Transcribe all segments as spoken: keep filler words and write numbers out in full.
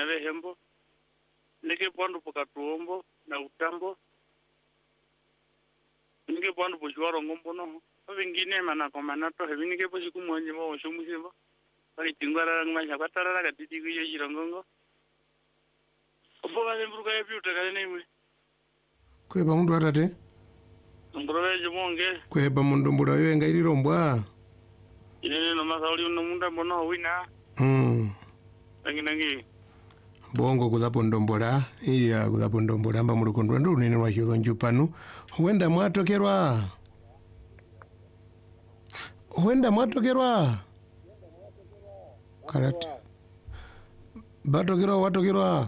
na vehembo nike pwandu pokatuombo na utambo nike pwandu pochwaro ngombo no vingine mana komana to hevinike pochi kumwanje mo shomusimba bali tingwara ngmasha kwatarara katiti kuyo chirongongo obo vale mburuka yepiuta kale nemwe kweba mundu atate mbura jomonge kweba mundu mbura yo ngairirombwa ine no masauli no munda mbono wina mm nangi nangi bongo kuzapo ndombola iya kuzapo ndombola mba mulukondwa ndo nene mwashiko njupanu huenda mwatokerwa huenda mwatokerwa karate batokerwa watokerwa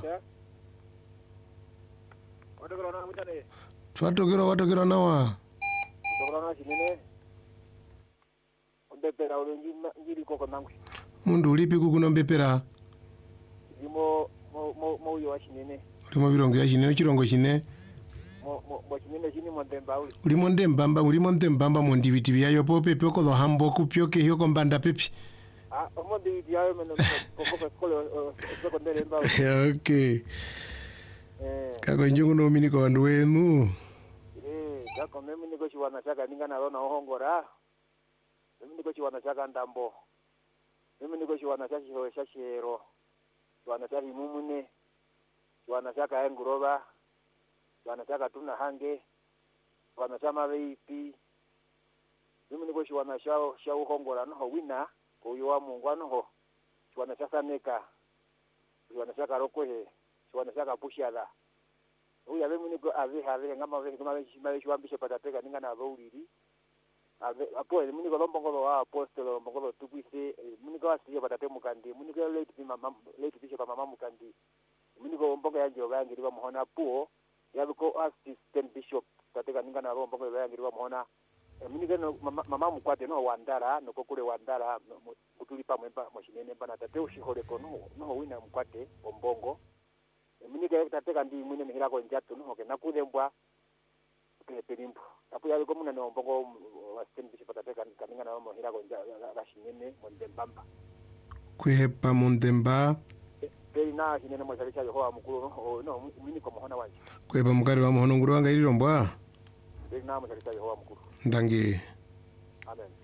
watokerwa na mutane twatokerwa watokerwa nawa watokerwa na chinene ondepera ulengi ngiri koko nangwe mundu ulipi kukunombepera mo mo mo mo yo chinene ulimo birongo ya chinene chirongo chine mo mo mo chinene chini mo ndemba uli ulimo ndembamba ulimo ndembamba mu ndiviti byayo pope poko lo hambo kupyoke hiyo kombanda pepi ah mo ndiviti yayo meno poko kole poko ndemba okay eh kako njungu no mini ko andu wenu eh kako mimi niko chiwana chaka ninga na rona ohongora mimi niko chiwana chaka ndambo mimi niko chiwana chaka chiho chachero chiwana chaka mumune chiwana chaka enguroba chiwana chaka tuna hange chiwana chama veipi mimi niko chiwana chao cha uhongora no wina uyo wa Mungu anoho chiwana chaka neka chiwana chaka rokohe chiwana chaka pushada uya mimi niko ave ave ngama ave ngama ave chiwambisha patateka ninga na vauliri ave apo mimi niko lombongolo wa apostolo lombongolo tukwise mimi niko asiye patate mukandi mimi niko late pima late bisha pa mama mukandi mimi niko mbongo yanje obangiriwa muhona puo yabiko assistant bishop patateka ninga na lombongo obangiriwa muhona mimi niko mama mukwate no wandara no kokule wandara kutuli pamwe pa moshinene bana tate ushihole kono no wina mukwate ombongo mimi niko tateka ndi mwine mihira ko njatu no ke nakudembwa peperimbo apo yali ko munane ombongo wa assistant bishop patateka kaninga na mihira ko njatu shinene mondembamba kwepa mondemba peli na shinene mo chalisha Yehova mukuru no no mimi ko muhona wanje kwepa mukari wa muhono nguru wanga ilirombwa peli na mo chalisha Yehova mukuru ndangi amen